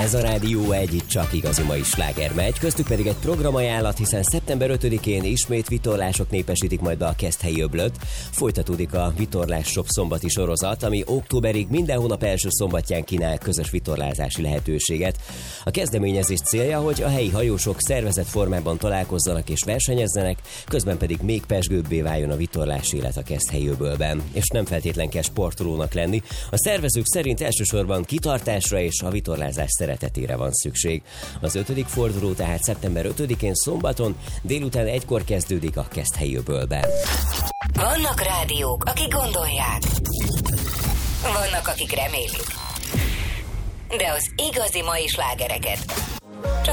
Ez a Rádió egy csak igazi mai sláger megy, köztük pedig egy programajánlat, hiszen szeptember 5-én ismét vitorlások népesítik majd be a Keszthelyi öblöt. Folytatódik a Vitorlás Shop szombati sorozat, ami októberig minden hónap első szombatján kínál közös vitorlázási lehetőséget. A kezdeményezés célja, hogy a helyi hajósok szervezett formában találkozzanak és versenyezzenek, közben pedig még pezsgőbbé váljon a vitorlás élet a Keszthelyi öbölben. És nem feltétlen kell sportolónak lenni. A szervezők szerint elsősorban kitartásra és a vitorlázás szeretetére van szükség. Az 5. forduló tehát szeptember 5-én szombaton délután 1-kor kezdődik a Keszthelyi öbölben. Vannak rádiók, akik gondolják. Vannak, akik remélik. De az igazi mai slágereket